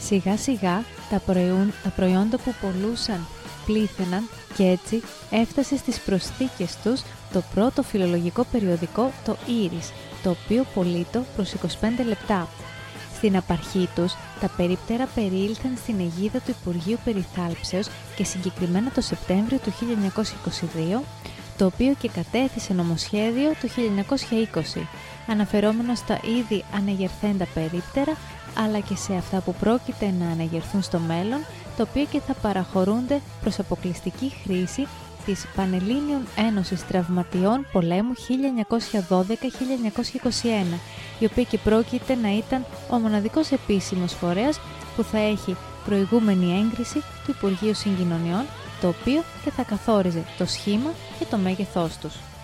Σιγά σιγά τα προϊόντα που πολλούσαν πλήθαιναν και έτσι έφτασε στις προσθήκες τους το πρώτο φιλολογικό περιοδικό, το Iris, το οποίο πωλείτο προς 25 λεπτά. Στην απαρχή τους, τα περίπτερα περιήλθαν στην αιγίδα του Υπουργείου Περιθάλψεως και συγκεκριμένα το Σεπτέμβριο του 1922, το οποίο και κατέθεσε νομοσχέδιο το 1920, αναφερόμενο στα ήδη ανεγερθέντα περίπτερα, αλλά και σε αυτά που πρόκειται να ανεγερθούν στο μέλλον, τα οποία και θα παραχωρούνται προς αποκλειστική χρήση της Πανελλήνιων Ένωσης Τραυματιών Πολέμου 1912-1921, η οποία και πρόκειται να ήταν ο μοναδικός επίσημος φορέας που θα έχει προηγούμενη έγκριση του Υπουργείου Συγκοινωνιών, το οποίο και θα καθόριζε το σχήμα και το μέγεθός τους.